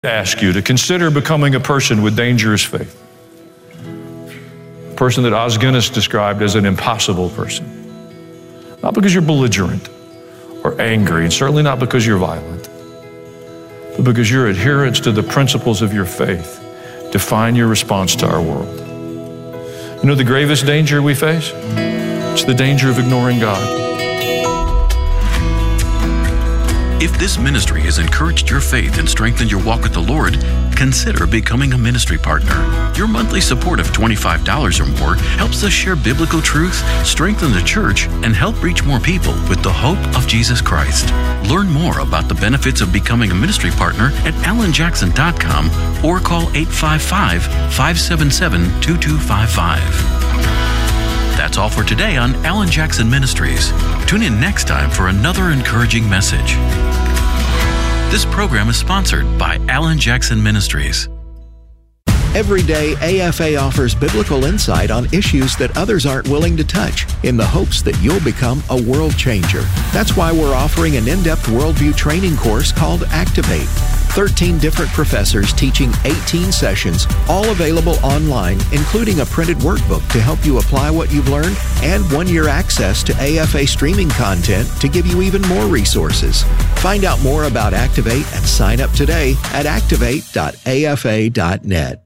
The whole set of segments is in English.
ask you to consider becoming a person with dangerous faith. A person that Os Guinness described as an impossible person. Not because you're belligerent or angry, and certainly not because you're violent, but because your adherence to the principles of your faith define your response to our world. You know the gravest danger we face? It's the danger of ignoring God. If this ministry has encouraged your faith and strengthened your walk with the Lord, consider becoming a ministry partner. Your monthly support of $25 or more helps us share biblical truth, strengthen the church, and help reach more people with the hope of Jesus Christ. Learn more about the benefits of becoming a ministry partner at alanjackson.com or call 855-577-2255. That's all for today on Alan Jackson Ministries. Tune in next time for another encouraging message. This program is sponsored by Alan Jackson Ministries. Every day, AFA offers biblical insight on issues that others aren't willing to touch in the hopes that you'll become a world changer. That's why we're offering an in-depth worldview training course called Activate. 13 different professors teaching 18 sessions, all available online, including a printed workbook to help you apply what you've learned and 1-year access to AFA streaming content to give you even more resources. Find out more about Activate and sign up today at activate.afa.net.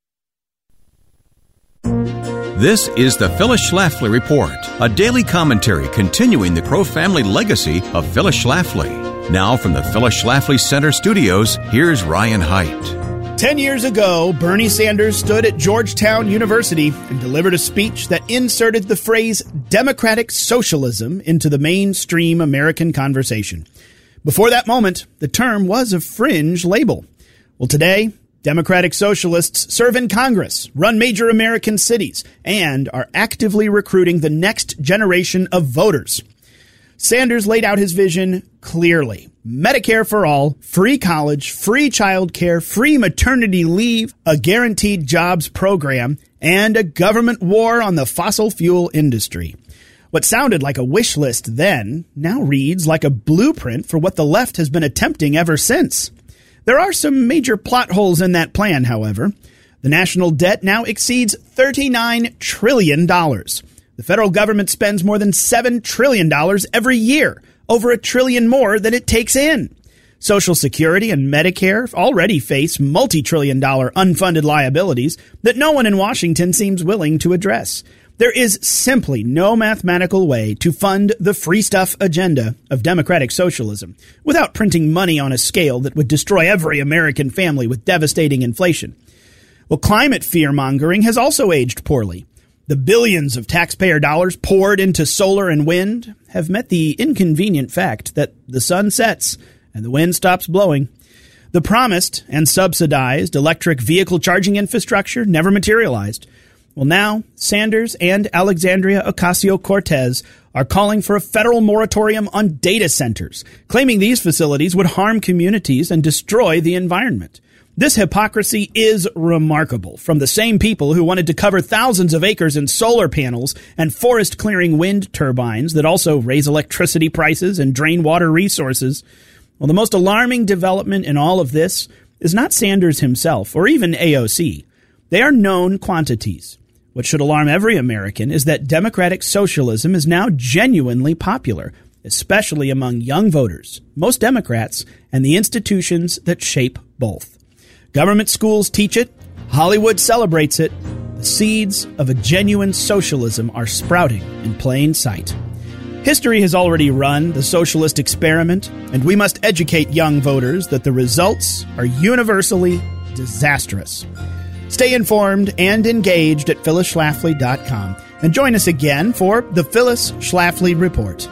This is the Phyllis Schlafly Report, a daily commentary continuing the Crow family legacy of Phyllis Schlafly. Now from the Phyllis Schlafly Center studios, here's Ryan Haidt. 10 years ago, Bernie Sanders stood at Georgetown University and delivered a speech that inserted the phrase democratic socialism into the mainstream American conversation. Before that moment, the term was a fringe label. Well, today, democratic socialists serve in Congress, run major American cities, and are actively recruiting the next generation of voters. Sanders laid out his vision clearly. Medicare for all, free college, free child care, free maternity leave, a guaranteed jobs program, and a government war on the fossil fuel industry. What sounded like a wish list then now reads like a blueprint for what the left has been attempting ever since. There are some major plot holes in that plan, however. The national debt now exceeds $39 trillion. The federal government spends more than $7 trillion every year, over $1 trillion more than it takes in. Social Security and Medicare already face multi-trillion-dollar unfunded liabilities that no one in Washington seems willing to address. There is simply no mathematical way to fund the free stuff agenda of democratic socialism without printing money on a scale that would destroy every American family with devastating inflation. Well, climate fear-mongering has also aged poorly. The billions of taxpayer dollars poured into solar and wind have met the inconvenient fact that the sun sets and the wind stops blowing. The promised and subsidized electric vehicle charging infrastructure never materialized. Well, now, Sanders and Alexandria Ocasio-Cortez are calling for a federal moratorium on data centers, claiming these facilities would harm communities and destroy the environment. This hypocrisy is remarkable from the same people who wanted to cover thousands of acres in solar panels and forest-clearing wind turbines that also raise electricity prices and drain water resources. Well, the most alarming development in all of this is not Sanders himself or even AOC. They are known quantities. What should alarm every American is that democratic socialism is now genuinely popular, especially among young voters, most Democrats, and the institutions that shape both. Government schools teach it. Hollywood celebrates it. The seeds of a genuine socialism are sprouting in plain sight. History has already run the socialist experiment, and we must educate young voters that the results are universally disastrous. Stay informed and engaged at phyllisschlafly.com and join us again for the Phyllis Schlafly Report.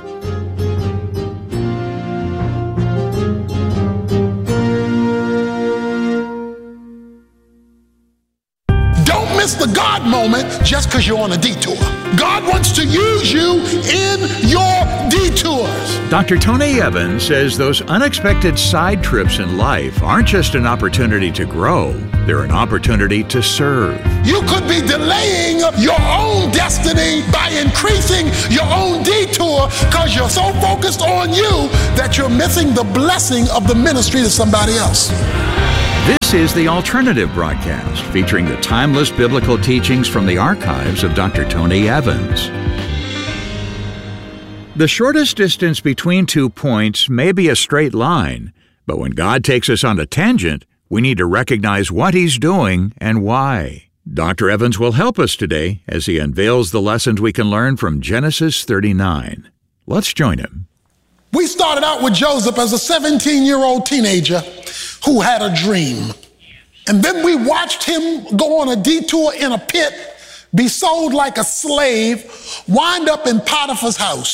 The God moment just because you're on a detour. God wants to use you in your detours. Dr. Tony Evans says those unexpected side trips in life aren't just an opportunity to grow, they're an opportunity to serve. You could be delaying your own destiny by increasing your own detour because you're so focused on you that you're missing the blessing of the ministry to somebody else. This is The Alternative Broadcast, featuring the timeless biblical teachings from the archives of Dr. Tony Evans. The shortest distance between 2 points may be a straight line, but when God takes us on a tangent, we need to recognize what He's doing and why. Dr. Evans will help us today as he unveils the lessons we can learn from Genesis 39. Let's join him. We started out with Joseph as a 17-year-old teenager who had a dream. And then we watched him go on a detour in a pit, be sold like a slave, wind up in Potiphar's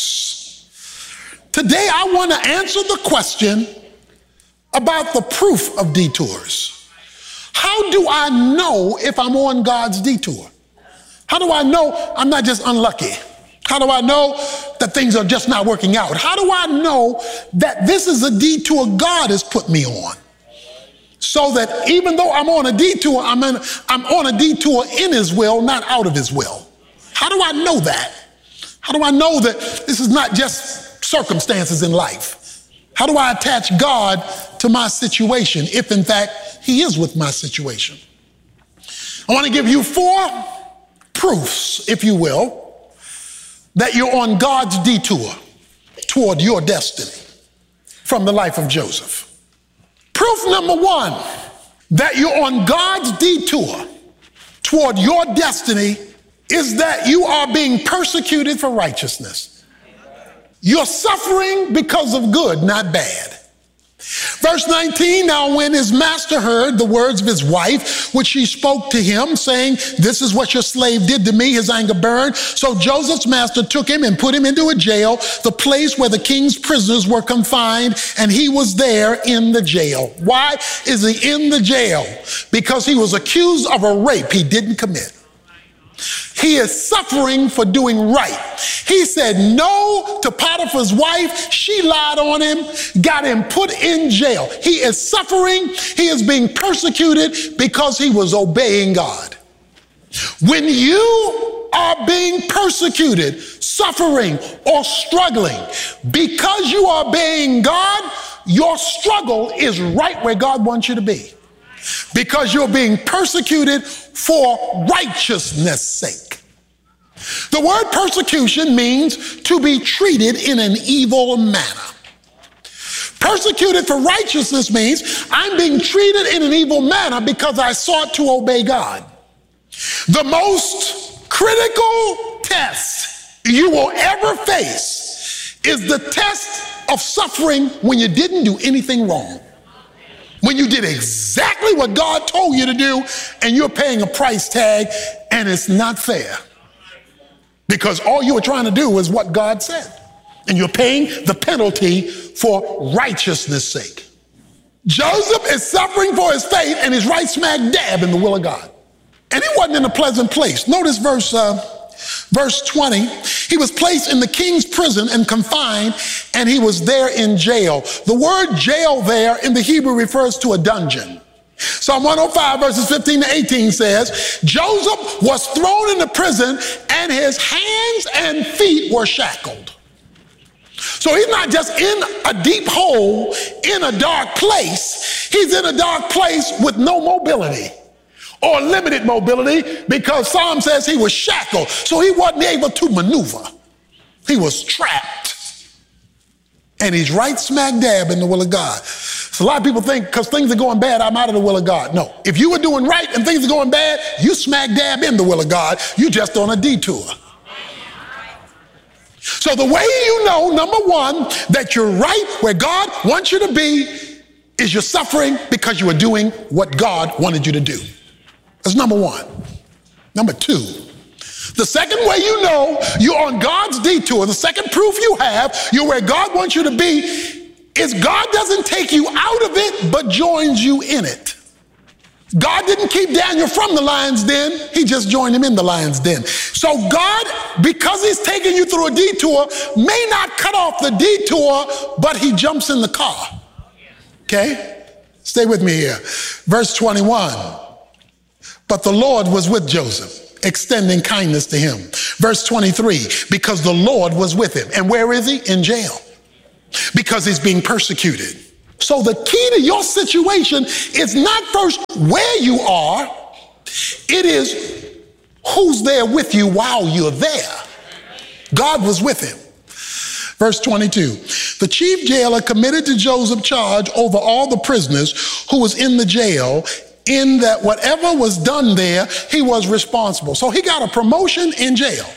house. Today, I want to answer the question about the proof of detours. How do I know if I'm on God's detour? How do I know I'm not just unlucky? How do I know that things are just not working out? How do I know that this is a detour God has put me on? So that even though I'm on a detour, I'm on a detour in His will, not out of His will. How do I know that? How do I know that this is not just circumstances in life? How do I attach God to my situation if in fact He is with my situation? I want to give you 4 proofs, if you will, that you're on God's detour toward your destiny from the life of Joseph. Proof number 1, that you're on God's detour toward your destiny is that you are being persecuted for righteousness. You're suffering because of good, not bad. Verse 19, now when his master heard the words of his wife, which she spoke to him, saying, this is what your slave did to me, his anger burned. So Joseph's master took him and put him into a jail, the place where the king's prisoners were confined, and he was there in the jail. Why is he in the jail? Because he was accused of a rape he didn't commit. He is suffering for doing right. He said no to Potiphar's wife. She lied on him, got him put in jail. He is suffering. He is being persecuted because he was obeying God. When you are being persecuted, suffering, or struggling because you are obeying God, your struggle is right where God wants you to be. Because you're being persecuted for righteousness' sake. The word persecution means to be treated in an evil manner. Persecuted for righteousness means I'm being treated in an evil manner because I sought to obey God. The most critical test you will ever face is the test of suffering when you didn't do anything wrong. When you did exactly what God told you to do and you're paying a price tag and it's not fair. Because all you were trying to do was what God said. And you're paying the penalty for righteousness' sake. Joseph is suffering for his faith and is right smack dab in the will of God. And he wasn't in a pleasant place. Notice verse 20. He was placed in the king's prison and confined, and he was there in jail. The word jail there in the Hebrew refers to a dungeon. Psalm 105 verses 15 to 18 says, Joseph was thrown into prison and his hands and feet were shackled. So he's not just in a deep hole in a dark place. He's in a dark place with no mobility or limited mobility because Psalm says he was shackled. So he wasn't able to maneuver. He was trapped. And he's right smack dab in the will of God. So a lot of people think because things are going bad, I'm out of the will of God. No, if you were doing right and things are going bad, you smack dab in the will of God. You just on a detour. So the way you know, number 1, that you're right where God wants you to be is you're suffering because you are doing what God wanted you to do. That's number 1. Number 2, the second way you know you're on God's detour, the second proof you have you're where God wants you to be, is God doesn't take you out of it, but joins you in it. God didn't keep Daniel from the lion's den. He just joined him in the lion's den. So God, because he's taking you through a detour, may not cut off the detour, but he jumps in the car. Okay? Stay with me here. Verse 21. But the Lord was with Joseph, extending kindness to him. Verse 23, because the Lord was with him. And where is he? In jail. Because he's being persecuted. So the key to your situation is not first where you are, it is who's there with you while you're there. God was with him. Verse 22, the chief jailer committed to Joseph charge over all the prisoners who was in the jail, in that whatever was done there, he was responsible. So he got a promotion in jail.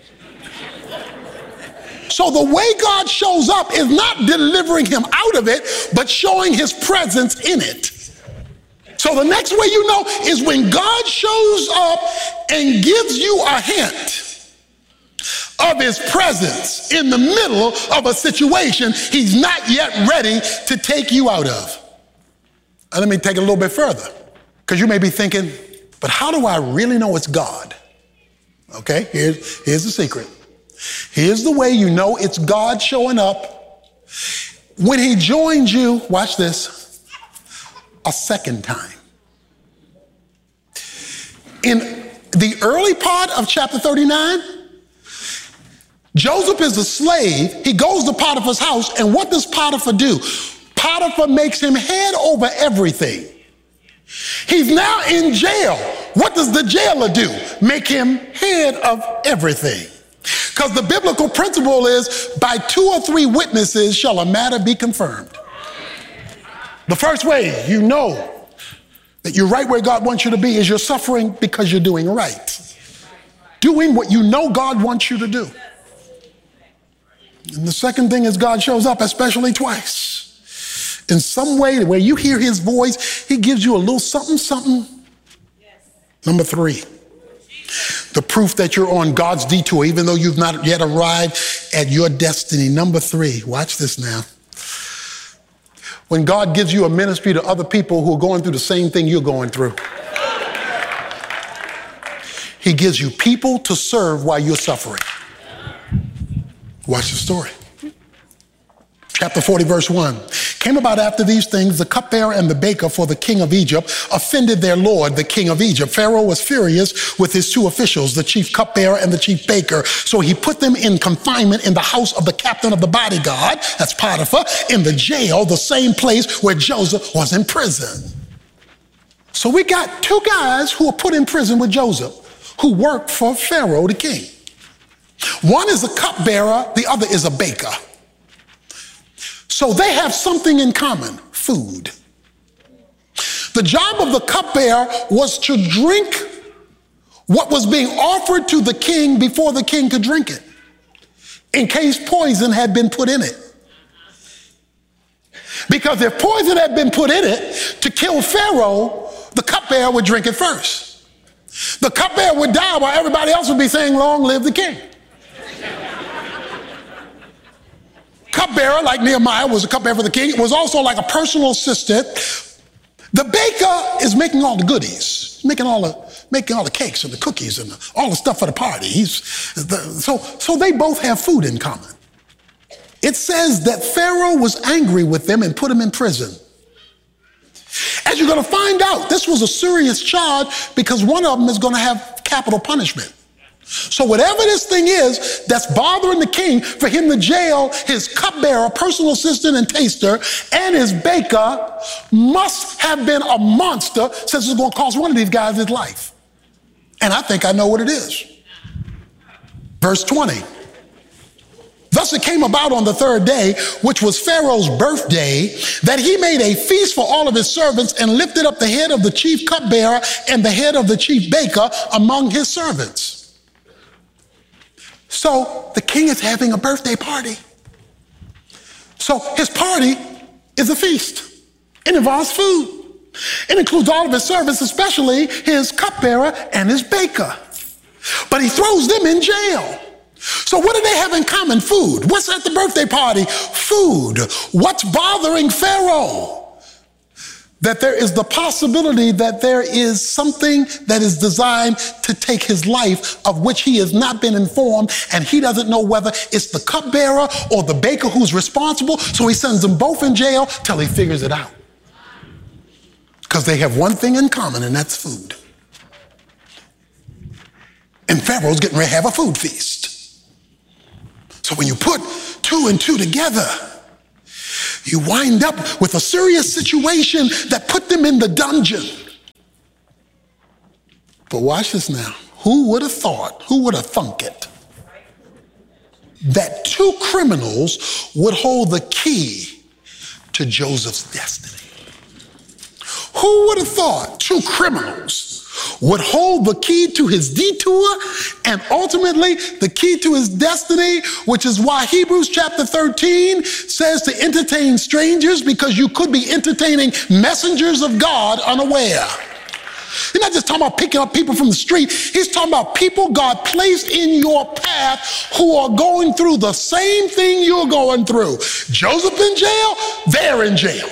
So the way God shows up is not delivering him out of it, but showing his presence in it. So the next way you know is when God shows up and gives you a hint of his presence in the middle of a situation he's not yet ready to take you out of. And let me take it a little bit further, because you may be thinking, but how do I really know it's God? Okay, here's the secret. Here's the way you know it's God showing up. When he joins you, watch this, a second time. In the early part of chapter 39, Joseph is a slave. He goes to Potiphar's house, and what does Potiphar do? Potiphar makes him head over everything. He's now in jail. What does the jailer do? Make him head of everything. Because the biblical principle is, by 2 or 3 witnesses shall a matter be confirmed. The first way you know that you're right where God wants you to be is you're suffering because you're doing right. Doing what you know God wants you to do. And the second thing is God shows up, especially twice. In some way where you hear his voice, he gives you a little something, something. Number 3, the proof that you're on God's detour, even though you've not yet arrived at your destiny. Number 3, watch this now. When God gives you a ministry to other people who are going through the same thing you're going through. He gives you people to serve while you're suffering. Watch the story. Chapter 40, verse 1. Came about after these things, the cupbearer and the baker for the king of Egypt offended their lord, the king of Egypt. Pharaoh was furious with his 2 officials, the chief cupbearer and the chief baker. So he put them in confinement in the house of the captain of the bodyguard, that's Potiphar, in the jail, the same place where Joseph was in prison. So we got 2 guys who were put in prison with Joseph, who worked for Pharaoh, the king. One is a cupbearer, the other is a baker. So they have something in common, food. The job of the cupbearer was to drink what was being offered to the king before the king could drink it, in case poison had been put in it. Because if poison had been put in it to kill Pharaoh, the cupbearer would drink it first. The cupbearer would die while everybody else would be saying, long live the king. Cupbearer, like Nehemiah was a cupbearer for the king, was also like a personal assistant. The baker is making all the goodies, making all the cakes and the cookies and all the stuff for the party. So they both have food in common. It says that Pharaoh was angry with them and put them in prison. As you're going to find out, this was a serious charge because one of them is going to have capital punishment. So whatever this thing is that's bothering the king, for him to jail his cupbearer, personal assistant and taster, and his baker must have been a monster, since it's going to cost one of these guys his life. And I think I know what it is. Verse 20. Thus it came about on the 3rd day, which was Pharaoh's birthday, that he made a feast for all of his servants and lifted up the head of the chief cupbearer and the head of the chief baker among his servants. So the king is having a birthday party. So his party is a feast. It involves food. It includes all of his servants, especially his cupbearer and his baker. But he throws them in jail. So what do they have in common? Food. What's at the birthday party? Food. What's bothering Pharaoh? That there is the possibility that there is something that is designed to take his life, of which he has not been informed, and he doesn't know whether it's the cupbearer or the baker who's responsible, so he sends them both in jail till he figures it out. Because they have one thing in common, and that's food. And Pharaoh's getting ready to have a food feast. So when you put 2 and 2 together, You wind up with a serious situation that put them in the dungeon. But watch this now. Who would have thought, who would have thunk it, that two criminals would hold the key to Joseph's destiny? Who would have thought two criminals would hold the key to his detour and ultimately the key to his destiny, which is why Hebrews chapter 13 says to entertain strangers, because you could be entertaining messengers of God unaware. He's not just talking about picking up people from the street. He's talking about people God placed in your path who are going through the same thing you're going through. Joseph in jail, they're in jail.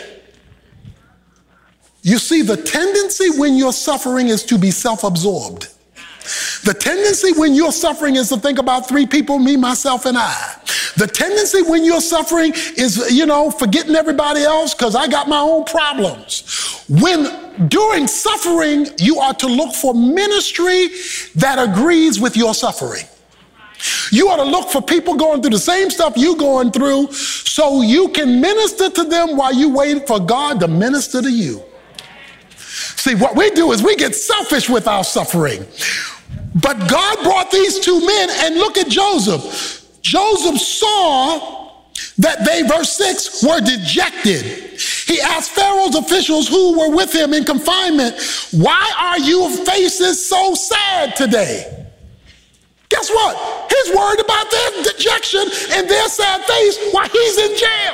You see, the tendency when you're suffering is to be self-absorbed. The tendency when you're suffering is to think about three people, me, myself, and I. The tendency when you're suffering is, forgetting everybody else because I got my own problems. When during suffering, you are to look for ministry that agrees with your suffering. You ought to look for people going through the same stuff you're going through so you can minister to them while you wait for God to minister to you. See, what we do is we get selfish with our suffering. But God brought these two men, and look at Joseph. Joseph saw that they, verse 6, were dejected. He asked Pharaoh's officials who were with him in confinement, "Why are your faces so sad today?" Guess what? He's worried about their dejection and their sad face while he's in jail.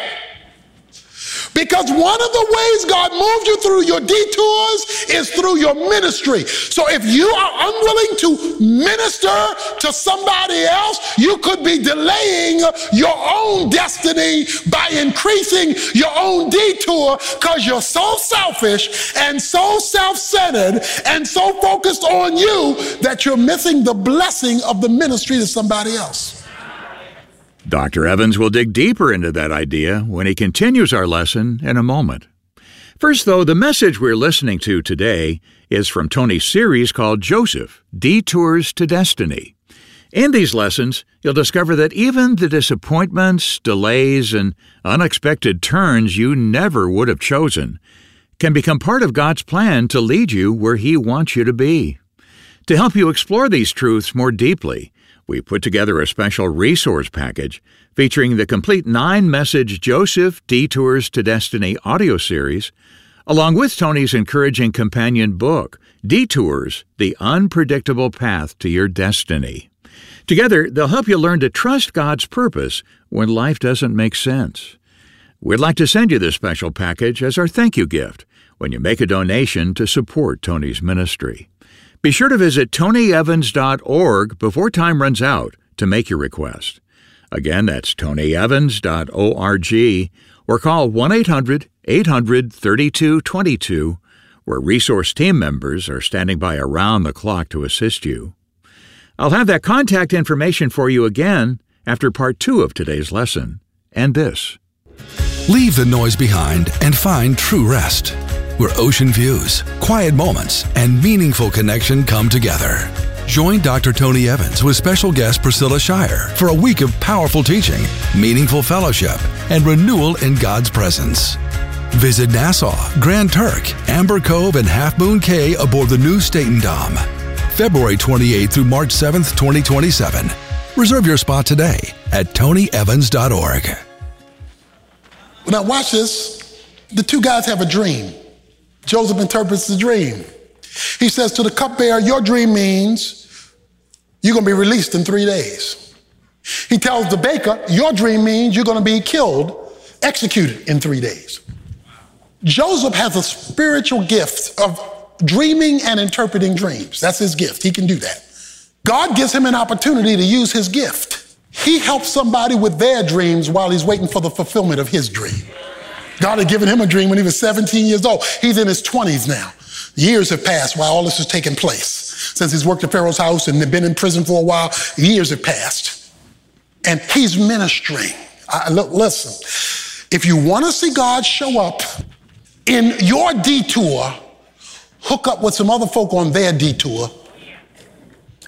Because one of the ways God moves you through your detours is through your ministry. So if you are unwilling to minister to somebody else, you could be delaying your own destiny by increasing your own detour because you're so selfish and so self-centered and so focused on you that you're missing the blessing of the ministry to somebody else. Dr. Evans will dig deeper into that idea when he continues our lesson in a moment. First, though, the message we're listening to today is from Tony's series called Joseph, Detours to Destiny. In these lessons, you'll discover that even the disappointments, delays, and unexpected turns you never would have chosen can become part of God's plan to lead you where He wants you to be. To help you explore these truths more deeply, we put together a special resource package featuring the complete 9-message Joseph Detours to Destiny audio series, along with Tony's encouraging companion book, Detours, The Unpredictable Path to Your Destiny. Together, they'll help you learn to trust God's purpose when life doesn't make sense. We'd like to send you this special package as our thank you gift when you make a donation to support Tony's ministry. Be sure to visit tonyevans.org before time runs out to make your request. Again, that's tonyevans.org, or call 1-800-800-3222, where resource team members are standing by around the clock to assist you. I'll have that contact information for you again after part 2 of today's lesson, and this. Leave the noise behind and find true rest, where ocean views, quiet moments, and meaningful connection come together. Join Dr. Tony Evans with special guest Priscilla Shirer for a week of powerful teaching, meaningful fellowship, and renewal in God's presence. Visit Nassau, Grand Turk, Amber Cove, and Half Moon Cay aboard the new Staten Dome. February 28th through March 7th, 2027. Reserve your spot today at tonyevans.org. Now watch this. The two guys have a dream. Joseph interprets the dream. He says to the cupbearer, your dream means you're going to be released in 3 days. He tells the baker, your dream means you're going to be killed, executed in 3 days. Joseph has a spiritual gift of dreaming and interpreting dreams. That's his gift. He can do that. God gives him an opportunity to use his gift. He helps somebody with their dreams while he's waiting for the fulfillment of his dream. God had given him a dream when he was 17 years old. He's in his 20s now. Years have passed while all this is taking place. Since he's worked at Pharaoh's house and been in prison for a while, years have passed. And he's ministering. Listen, if you want to see God show up in your detour, hook up with some other folk on their detour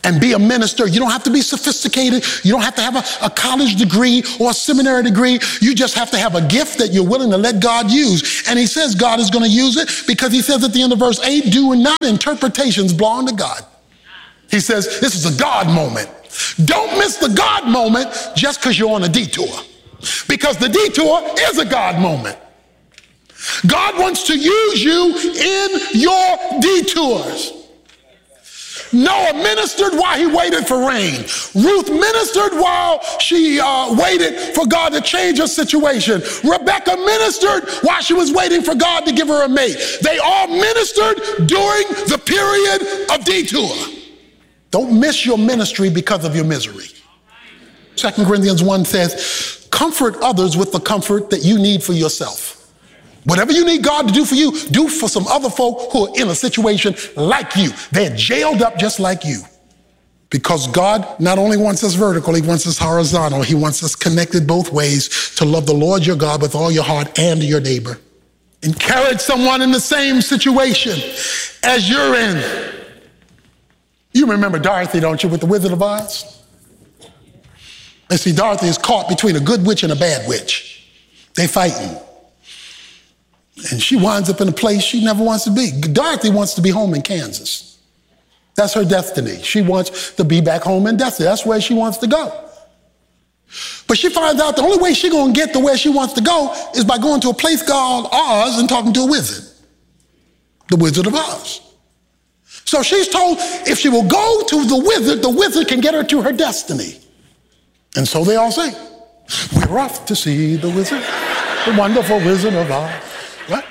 and be a minister. You don't have to be sophisticated. You don't have to have a college degree or a seminary degree. You just have to have a gift that you're willing to let God use. And he says God is going to use it because he says at the end of verse 8, do not interpretations belong to God. He says this is a God moment. Don't miss the God moment just because you're on a detour, because the detour is a God moment. God wants to use you in your detours. Noah ministered while he waited for rain. Ruth ministered while she waited for God to change her situation. Rebecca ministered while she was waiting for God to give her a mate. They all ministered during the period of detour. Don't miss your ministry because of your misery. 2 Corinthians 1 says, comfort others with the comfort that you need for yourself. Whatever you need God to do for you, do for some other folk who are in a situation like you. They're jailed up just like you. Because God not only wants us vertical, he wants us horizontal. He wants us connected both ways to love the Lord your God with all your heart and your neighbor. Encourage someone in the same situation as you're in. You remember Dorothy, don't you, with the Wizard of Oz? And see, Dorothy is caught between a good witch and a bad witch. They fighting. And she winds up in a place she never wants to be. Dorothy wants to be home in Kansas. That's her destiny. She wants to be back home in Destiny. That's where she wants to go. But she finds out the only way she's going to get to where she wants to go is by going to a place called Oz and talking to a wizard. The Wizard of Oz. So she's told if she will go to the wizard can get her to her destiny. And so they all say, we're off to see the wizard, the wonderful Wizard of Oz. What?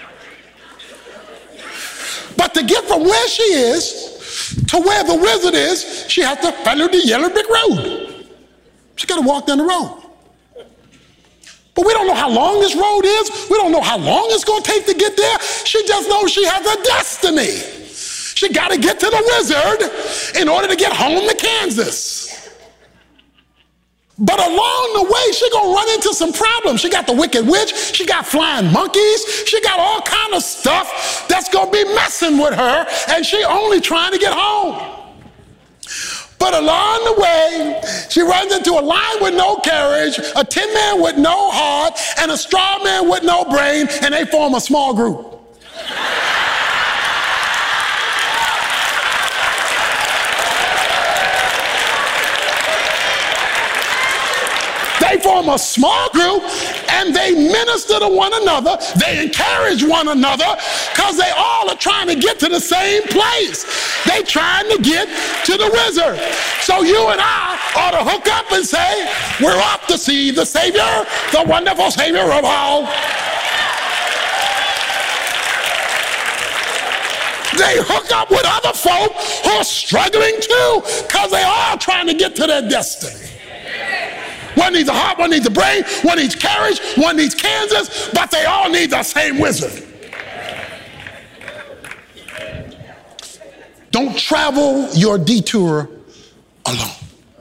But to get from where she is to where the wizard is, she has to follow the yellow brick road. She got to walk down the road. But we don't know how long this road is. We don't know how long it's going to take to get there. She just knows she has a destiny. She got to get to the wizard in order to get home to Kansas. But along the way, she's going to run into some problems. She got the wicked witch. She got flying monkeys. She got all kind of stuff that's going to be messing with her, and she only trying to get home. But along the way, she runs into a lion with no carriage, a tin man with no heart, and a straw man with no brain, and they form a small group. They form a small group and they minister to one another. They encourage one another because they all are trying to get to the same place. They trying to get to the wizard. So you and I ought to hook up and say, we're off to see the Savior, the wonderful Savior of all. They hook up with other folk who are struggling too because they all trying to get to their destiny. One needs a heart, one needs a brain, one needs carriage, one needs Kansas, but they all need the same wizard. Don't travel your detour alone.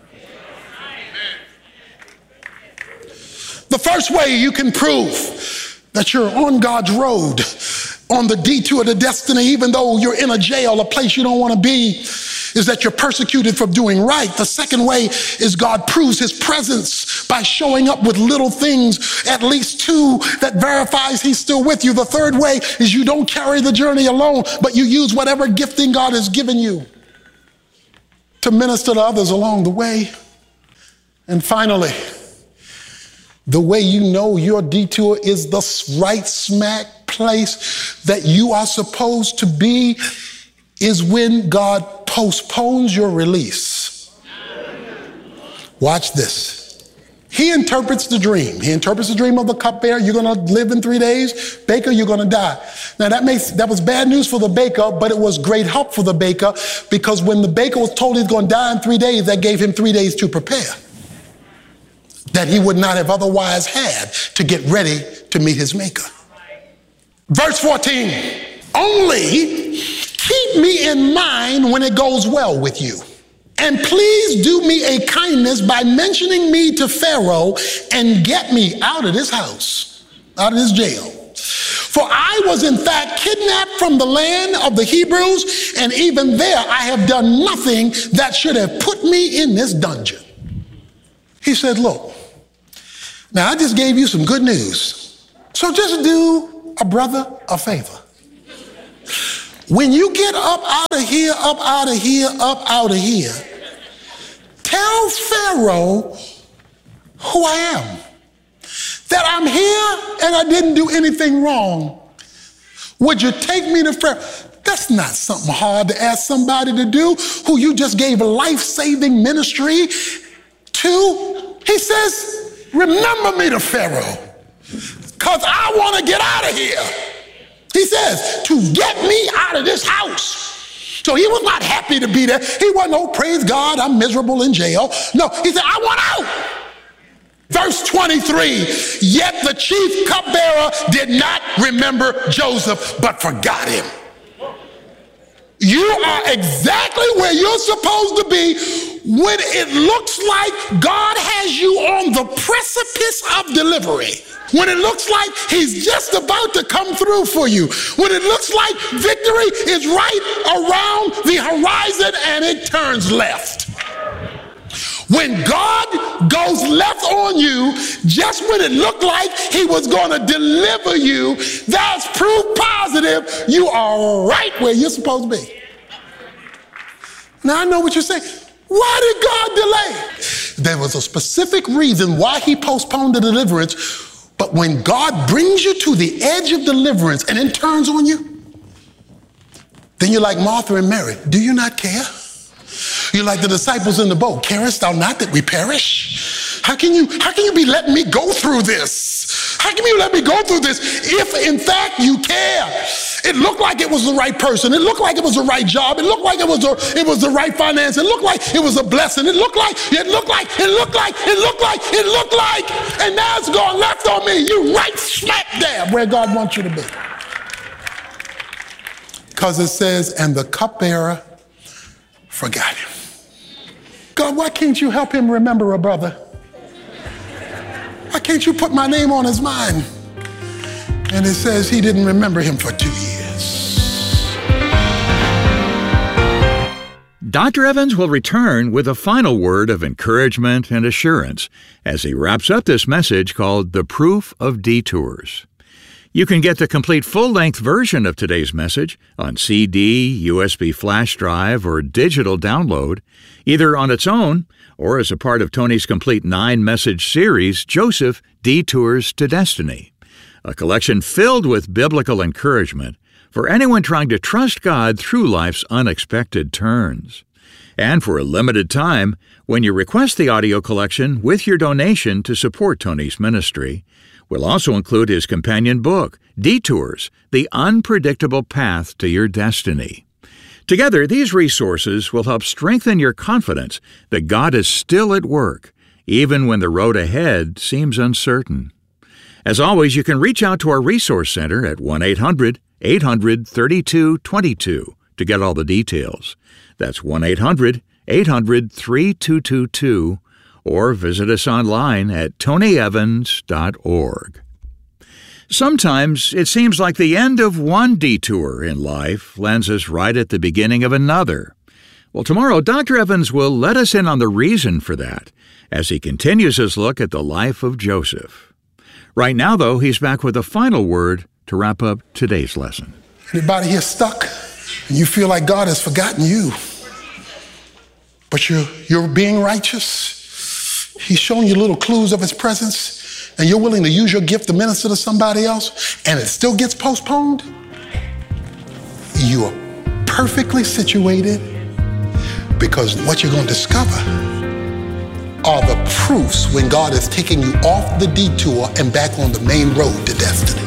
The first way you can prove that you're on God's road, on the detour to destiny, even though you're in a jail, a place you don't want to be, is that you're persecuted for doing right. The second way is God proves his presence by showing up with little things, at least two, that verifies he's still with you. The third way is you don't carry the journey alone, but you use whatever gifting God has given you to minister to others along the way. And finally, the way you know your detour is the right smack place that you are supposed to be is when God postpones your release. Watch this. He interprets the dream. He interprets the dream of the cupbearer. You're going to live in 3 days. Baker, you're going to die. Now that was bad news for the baker, but it was great help for the baker because when the baker was told he's going to die in 3 days, that gave him 3 days to prepare that he would not have otherwise had to get ready to meet his maker. Verse 14, only keep me in mind when it goes well with you. And please do me a kindness by mentioning me to Pharaoh and get me out of this house, out of this jail. For I was in fact kidnapped from the land of the Hebrews, and even there I have done nothing that should have put me in this dungeon. He said, look, now I just gave you some good news. So just do a brother a favor. When you get up out of here, up out of here, up out of here, tell Pharaoh who I am. That I'm here and I didn't do anything wrong. Would you take me to Pharaoh? That's not something hard to ask somebody to do who you just gave a life-saving ministry to. He says, remember me to Pharaoh, because I want to get out of here. He says, to get me out of this house. So he was not happy to be there. He wasn't, oh, praise God, I'm miserable in jail. No, he said, I want out. Verse 23, yet the chief cupbearer did not remember Joseph, but forgot him. You are exactly where you're supposed to be when it looks like God has you on the precipice of delivery. When it looks like he's just about to come through for you. When it looks like victory is right around the horizon and it turns left. When God goes left on you, just when it looked like he was going to deliver you, that's proof positive you are right where you're supposed to be. Now I know what you're saying. Why did God delay? There was a specific reason why he postponed the deliverance, but when God brings you to the edge of deliverance and then turns on you, then you're like Martha and Mary. Do you not care? You're like the disciples in the boat. Carest thou not that we perish? How can you be letting me go through this? How can you let me go through this if in fact you care? It looked like it was the right person. It looked like it was the right job. It looked like it was the right finance. It looked like it was a blessing. It looked like, and now it's gone left on me. You right smack dab where God wants you to be. Because it says, and the cupbearer forgot him. God, why can't you help him remember a brother? Why can't you put my name on his mind? And it says he didn't remember him for 2 years. Dr. Evans will return with a final word of encouragement and assurance as he wraps up this message called The Proof of Detours. You can get the complete full-length version of today's message on CD, USB flash drive, or digital download, either on its own or as a part of Tony's complete 9-message series, Joseph Detours to Destiny, a collection filled with biblical encouragement for anyone trying to trust God through life's unexpected turns. And for a limited time, when you request the audio collection with your donation to support Tony's ministry, we'll also include his companion book, Detours, The Unpredictable Path to Your Destiny. Together, these resources will help strengthen your confidence that God is still at work, even when the road ahead seems uncertain. As always, you can reach out to our Resource Center at 1-800-800-3222 to get all the details. That's 1-800-800-3222, or visit us online at tonyevans.org. Sometimes it seems like the end of one detour in life lands us right at the beginning of another. Well, tomorrow, Dr. Evans will let us in on the reason for that as he continues his look at the life of Joseph. Right now, though, he's back with a final word to wrap up today's lesson. Anybody here stuck and you feel like God has forgotten you, but you're being righteous? He's showing you little clues of his presence, and you're willing to use your gift to minister to somebody else, and it still gets postponed? You are perfectly situated, because what you're going to discover are the proofs when God is taking you off the detour and back on the main road to destiny.